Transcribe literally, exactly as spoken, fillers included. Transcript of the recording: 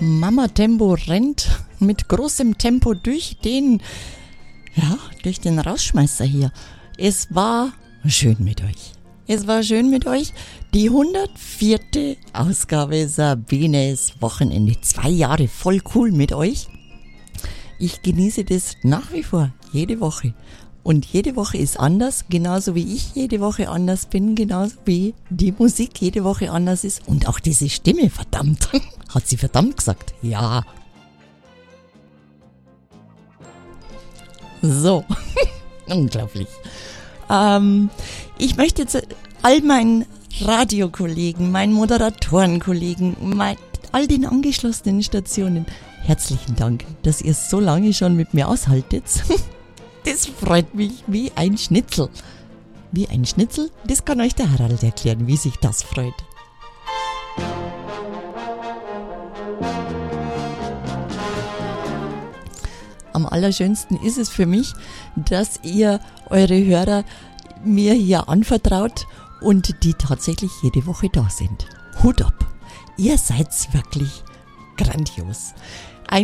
Mama Tempo rennt mit großem Tempo durch den, ja, durch den Rausschmeißer hier. Es war schön mit euch. Es war schön mit euch. Die hundertvierte Ausgabe Sabines Wochenende. Zwei Jahre voll cool mit euch. Ich genieße das nach wie vor, jede Woche. Und jede Woche ist anders, genauso wie ich jede Woche anders bin, genauso wie die Musik jede Woche anders ist. Und auch diese Stimme, verdammt. Hat sie verdammt gesagt? Ja. So, unglaublich. Ähm, ich möchte jetzt all meinen Radiokollegen, meinen Moderatorenkollegen, mein, all den angeschlossenen Stationen herzlichen Dank, dass ihr so lange schon mit mir aushaltet. Das freut mich wie ein Schnitzel. Wie ein Schnitzel? Das kann euch der Harald erklären, wie sich das freut. Am allerschönsten ist es für mich, dass ihr eure Hörer mir hier anvertraut und die tatsächlich jede Woche da sind. Hut ab. Ihr seid wirklich grandios.